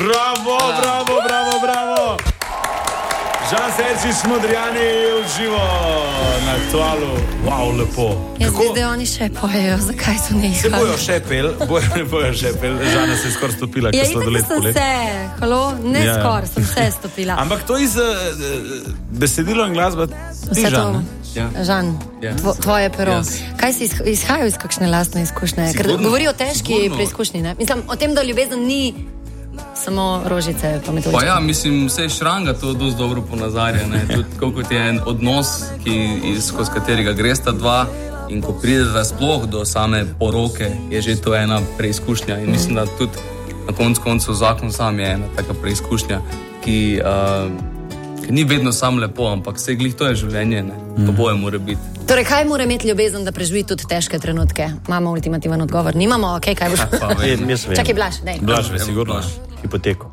Bravo. Žan Serčič, Modrijani, uživo na Aktualu. Wow, lepo. Jaz bi, da oni še pojejo, zakaj so nehali. Se bojo še pel. Žana se je skoraj stopila, ko sladoled polet. Skoraj sem se stopila. Ampak to iz besedilo in glasba ti, Žan. Žan, tvoje pero. Kaj si izhajal iz kakšne lastne izkušnje? Ker govori o težki preizkušnji, ne? Mislim, o tem, da ljubezen ni samo rožice, pa metodičke. Pa ja, mislim, vse Šranga to dosti dobro ponazarja, ne? Tudi koliko je en odnos, skozi katerega gresta dva in ko prideta sploh do same poroke, je že to ena preizkušnja in mislim, da tudi na koncu zakon sam je ena taka preizkušnja, ki ni vedno sam lepo, ampak vse glih to je življenje, ne? To boje mora biti. Torej, kaj mora imeti ljubezen, da preživi tudi težke trenutke? Imamo ultimativen odgovor? Nimamo? Ok, kaj boš? Čakaj, Blaž, daj. Blaž, sigurno. Hipoteko.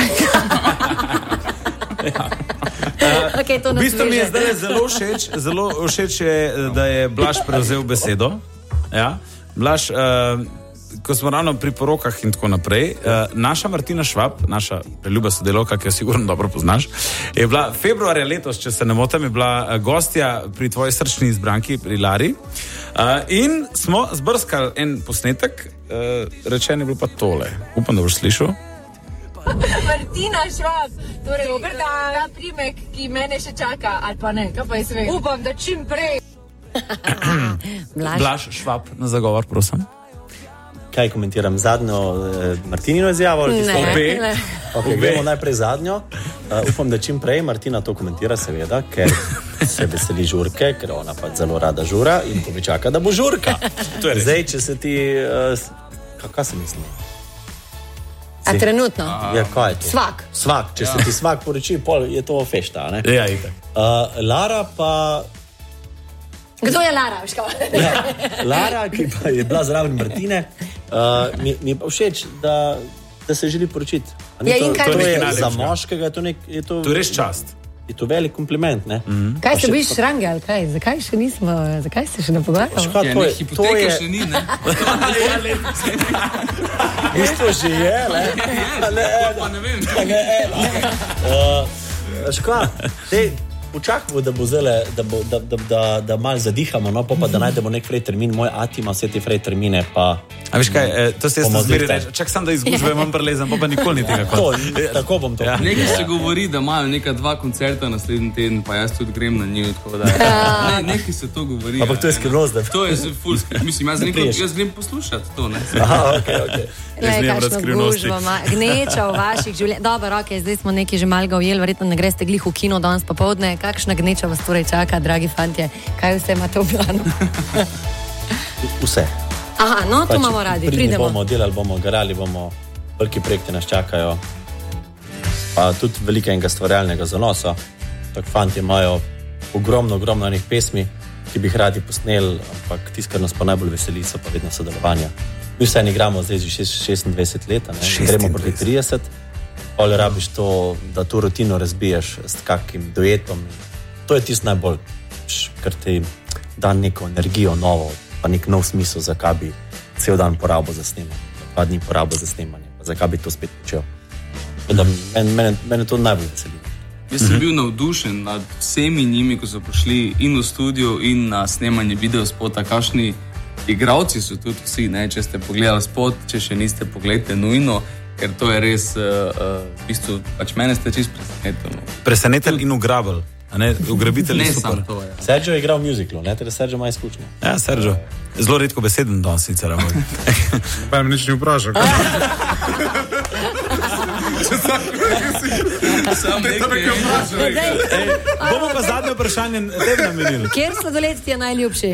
Okay, to v bistvu mi je zdaj zelo všeč je, da je Blaž prevzel besedo. Ja? Blaž, ko smo ravno pri porokah in tako naprej, naša Martina Švab, naša preljuba sodelovka, ki jo sigurno dobro poznaš, je bila februarja letos, če se ne motim, je bila gostja pri tvoji srčni izbranki, pri Lari, in smo zbrskali en posnetek, rečen je bilo pa tole. Upam, da boš slišal. Martina Švab, torej dober dan, ta primek, ki mene še čaka, ali pa ne, kaj pa je sve? Upam, da čim prej. Blaž Švab, na zagovor, prosim. Kaj komentiram? Zadnjo Martinino izjavo? Ne. Gremo najprej zadnjo. Upam, da čim prej Martina to komentira, seveda, ker se veseli žurke, ker ona pa zelo rada žura in to mi čaka, da bo žurka. Zdaj, če se ti... Kaj se misli? A trenutno? Ja, kaj je to? Svak. Če se ti svak poroči, pol je to fešta, ne? Ja, itak. Lara pa... Kdo je Lara? Ja, Lara, ki pa je bila zraven Martine, mi je pa všeč, da se želi poročiti. To je za moškega, je to res čast. Je to velik kompliment, ne? Kaj se bojiš Šrange, ali kaj? Zakaj še nismo, zakaj se še ne pogovarjamo? Hipoteke še ni, ne? Isto že je, ne? Pa ne vem. Škva, počakamo, da bo zelo, da malo zadihamo, no, pa da najdemo nek frej termin. Moj ati ima vse te frej termine, pa... A veš kaj, to se jaz zmeri reči, čak sam da izgužbe, imam prelezem, pa nikoli ni tega kot. Tako bom to. Ja. Nekaj se govori, da imajo neka 2 koncerta naslednji teden, pa jaz tudi grem na njih, tako da... Nekaj se to govori. Ampak to je skrivnost, da... To je ful skrivnost. Mislim, jaz grem poslušati to, ne? Aha, okej. Kakšno gužbo, gneča v vaših življenjih. Dobro, zdaj smo nekaj že malega ujeli, verjetno ne greste glih v kino danes popoldne. Kakšna gneča vas torej čaka, dragi fantje? Kaj vse imate v planu? Vse. Aha, no, to imamo radi, pridemo. Bomo delali, bomo garali, veliki projekti nas čakajo. Pa tudi velikega stvarjalnega zanosa. Tak fantje imajo ogromno enih pesmi, ki bi jih radi posneli, ampak tisto, kar nas pa najbolj veseli, so pa vedno sodelovanja. Mi vse igramo zdaj že 26 let, gremo proti 30. Pol rabiš to, da to rutino razbiješ s kakim duetom. To je tisto najbolj, ker ti da neko energijo novo, pa nek nov smisel, zakaj bi cel dan porabo za snemanje, 2 dni porabo za snemanje, pa zakaj bi to spet počel. Mene to najbolj veseli. Jaz sem bil navdušen nad vsemi njimi, ko so prišli in v studio in na snemanje videospota, kakšni igralci so tudi vsi, ne? Če ste pogledali spot, če še niste, pogledajte nujno, ker to je res, v bistvu, pač mene ste čisto presenetili. Presenetelj in ugrabelj, a ne, ugrabitelj je super. To, ja. Sergio je igral v musiclu, ne, teda Sergio ima izkušnje. Ja, Sergio, zelo redko beseden danes sicer, ampak. Pa mi nič ni vprašal. Bomo pa zadnje vprašanje tebi namenili. Kjer sladoled ti je najljubši?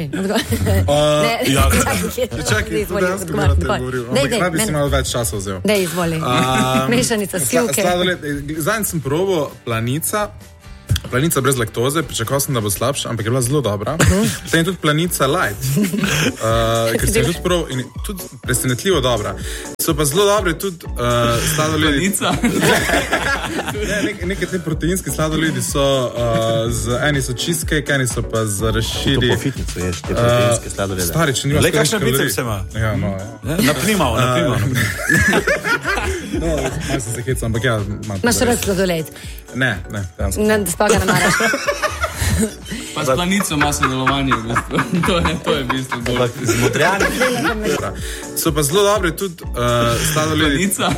Čakaj, tudi jaz bi na tem govoril. Ampak bi si malo več časa vzel. Dej, izvoli. Mešanica sivke. Zadnji sem probal planica brez laktoze, pričakoval sem, da bo slabša, ampak je bila zelo dobra. Potem je tudi planica light, ker sem tudi probal in tudi presenetljivo dobra. So pa zelo dobre tudi sladoledi. Planica? Nekaj te proteinski sladoledi so, eni so cheesecake, eni so pa z raširi. To po fitnicu ješ, te proteinske sladolede. Stari, če nima kakšna bicep se ima? Ja, no. Naprimal. No, malo sem se hecam, ampak ja. Imaš rad sladoled? Ne, dejansko. Ne, sploh ga ne maraš. Pa s planico ima sodelovanje, v bistvu. To je v bistvu bolj. Z Modrijani. So pa zelo dobri tudi sladoledi. Planica.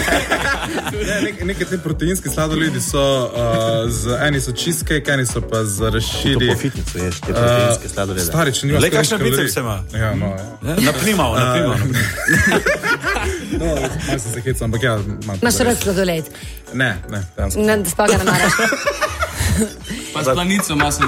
Neke te proteinski sladoledi so, eni so cheesecake, eni so pa z raširi. To po fitnicu ješ, te proteinske sladolede. Stari, če nimaš Le kakšne bicepse ima? Ja, no. Naprimal. No, malo sem se hecam, ampak ja. Imaš rad sladoled? Ne, dejansko. Ne, sploh ga ne maraš. Pa s planico ima